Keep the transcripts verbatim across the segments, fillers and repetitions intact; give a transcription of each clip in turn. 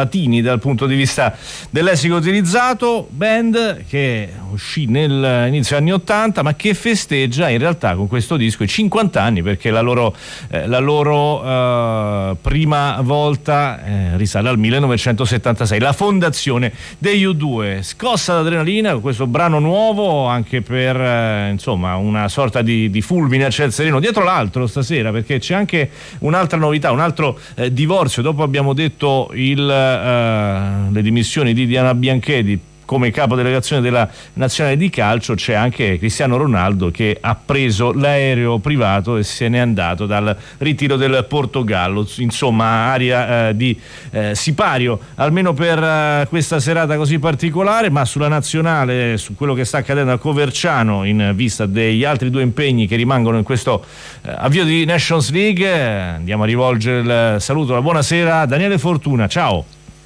latini dal punto di vista del lessico utilizzato, band che uscì nell'inizio anni ottanta ma che festeggia in realtà con questo disco i cinquanta anni, perché la loro, eh, la loro eh, prima volta eh, risale al millenovecentosettantasei, la fondazione degli U due. Scossa d'adrenalina con questo brano nuovo, anche per eh, insomma una sorta di, di fulmine a ciel sereno dietro l'altro stasera, perché c'è anche un'altra novità, un altro eh, divorzio. Dopo abbiamo detto il, eh, le dimissioni di Diana Bianchedi come capo delegazione della nazionale di calcio, c'è anche Cristiano Ronaldo che ha preso l'aereo privato e se n'è andato dal ritiro del Portogallo. Insomma, aria eh, di eh, sipario almeno per eh, questa serata così particolare. Ma sulla nazionale, su quello che sta accadendo a Coverciano in vista degli altri due impegni che rimangono in questo eh, avvio di Nations League, eh, andiamo a rivolgere il saluto, la buonasera a Daniele Fortuna. Ciao.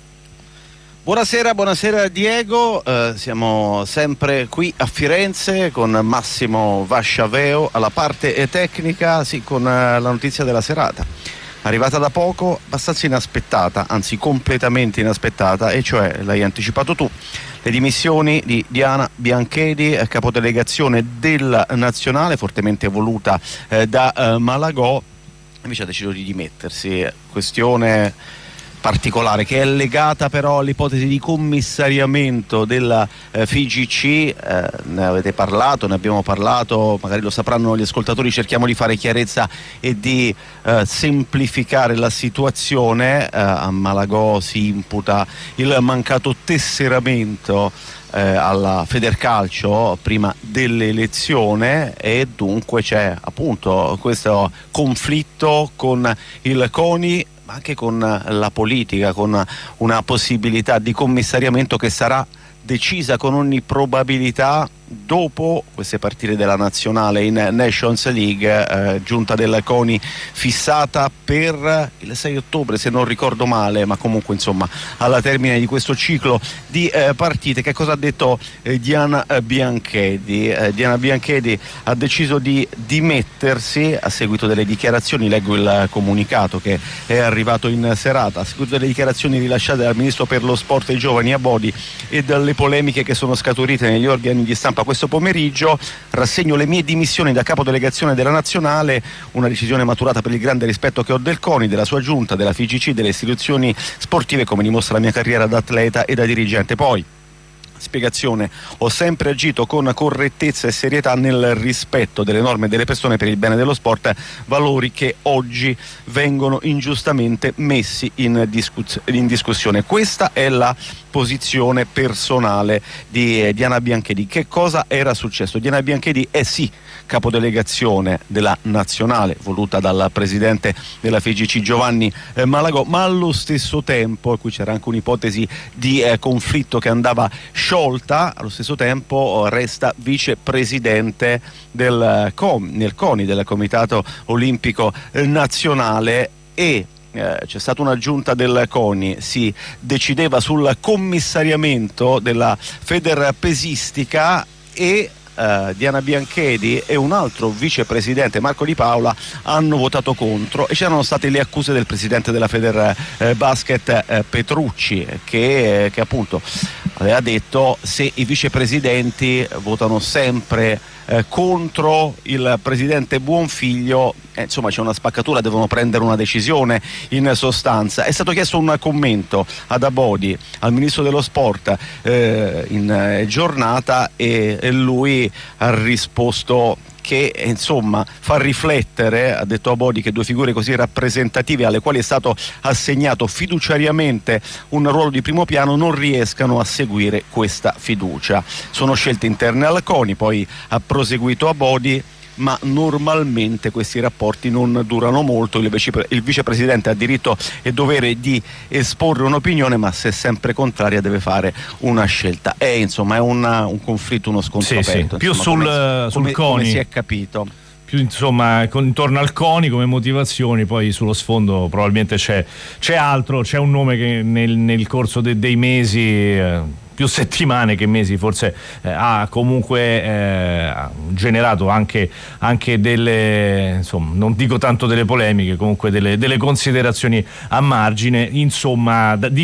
Buonasera, buonasera Diego, eh, siamo sempre qui a Firenze con Massimo Vasciaveo alla parte tecnica, sì, con eh, la notizia della serata, arrivata da poco, abbastanza inaspettata, anzi completamente inaspettata, e cioè, l'hai anticipato tu, le dimissioni di Diana Bianchedi, capodelegazione della nazionale, fortemente voluta eh, da eh, Malagò, invece ha deciso di dimettersi, questione particolare che è legata però all'ipotesi di commissariamento della eh, F I G C. Eh, ne avete parlato, ne abbiamo parlato, magari lo sapranno gli ascoltatori, cerchiamo di fare chiarezza e di eh, semplificare la situazione. Eh, a Malagò si imputa il mancato tesseramento eh, alla Federcalcio prima dell'elezione e dunque c'è appunto questo conflitto con il CONI, ma anche con la politica, con una possibilità di commissariamento che sarà decisa con ogni probabilità dopo queste partite della nazionale in Nations League, eh, giunta del CONI fissata per il sei ottobre se non ricordo male, ma comunque insomma alla termine di questo ciclo di eh, partite. Che cosa ha detto eh, Diana Bianchedi? Eh, Diana Bianchedi ha deciso di dimettersi a seguito delle dichiarazioni, leggo il comunicato che è arrivato in serata, a seguito delle dichiarazioni rilasciate dal Ministro per lo Sport e i Giovani Abodi e dalle polemiche che sono scaturite negli organi di stampa questo pomeriggio, rassegno le mie dimissioni da capodelegazione della nazionale, una decisione maturata per il grande rispetto che ho del CONI, della sua giunta, della F I G C, delle istituzioni sportive, come dimostra la mia carriera da atleta e da dirigente. Poi spiegazione: ho sempre agito con correttezza e serietà nel rispetto delle norme e delle persone per il bene dello sport, valori che oggi vengono ingiustamente messi in, discuss- in discussione. Questa è la posizione personale di eh, Diana Bianchedi. Che cosa era successo? Diana Bianchedi è sì capodelegazione della nazionale voluta dal presidente della F I G C Giovanni eh, Malagò, ma allo stesso tempo, e qui c'era anche un'ipotesi di eh, conflitto che andava sciolta, allo stesso tempo resta vicepresidente del COM, nel CONI, del Comitato Olimpico Nazionale, e Eh, c'è stata una giunta del CONI, si decideva sul commissariamento della Federpesistica e Uh, Diana Bianchedi e un altro vicepresidente, Marco Di Paola, hanno votato contro, e c'erano state le accuse del presidente della Feder eh, Basket eh, Petrucci che, eh, che appunto aveva detto: se i vicepresidenti votano sempre eh, contro il presidente Buonfiglio, eh, insomma c'è una spaccatura, devono prendere una decisione. In sostanza è stato chiesto un commento ad Abodi, al ministro dello sport, eh, in eh, giornata, e, e lui ha risposto che insomma fa riflettere, ha detto Abodi, che due figure così rappresentative alle quali è stato assegnato fiduciariamente un ruolo di primo piano non riescano a seguire questa fiducia. Sono scelte interne al CONI, poi ha proseguito Abodi, ma normalmente questi rapporti non durano molto. Il, vice, il vicepresidente ha diritto e dovere di esporre un'opinione, ma se è sempre contraria deve fare una scelta. È insomma è una, un conflitto, uno scontro sì, aperto. Sì. Più insomma, sul, come, sul come, CONI come si è capito. Più insomma intorno al CONI come motivazioni, poi sullo sfondo probabilmente c'è, c'è altro, c'è un nome che nel, nel corso de, dei mesi eh, più settimane che mesi forse eh, ha comunque eh, generato anche, anche delle, insomma, non dico tanto delle polemiche, comunque delle, delle considerazioni a margine, insomma, da, di